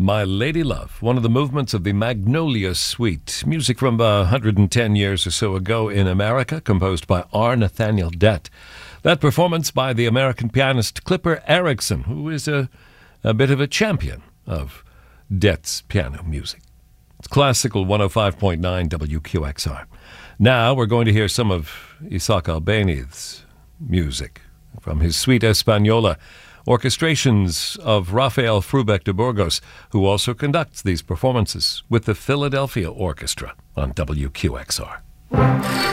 My Lady Love, one of the movements of the Magnolia Suite, music from 110 years or so ago in America, composed by R. Nathaniel Dett. That performance by the American pianist Clipper Erickson, who is a bit of a champion of Dett's piano music. It's Classical 105.9 WQXR. Now we're going to hear some of Isaac Albéniz's music from his Suite Española, orchestrations of Rafael Frubeck de Burgos, who also conducts these performances with the Philadelphia Orchestra on WQXR.